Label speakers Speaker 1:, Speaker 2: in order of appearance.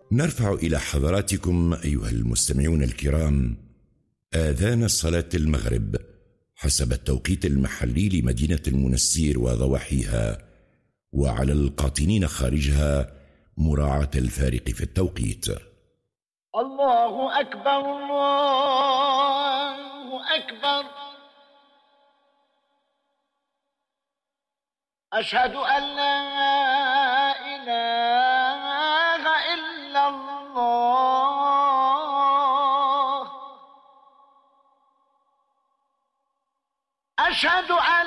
Speaker 1: نرفع إلى حضراتكم أيها المستمعون الكرام آذان صلاة المغرب حسب التوقيت المحلي لمدينة المنستير وضواحيها، وعلى القاطنين خارجها مراعاة الفارق في التوقيت.
Speaker 2: الله أكبر الله أكبر، أشهد أن لا إله إلا الله، أشهد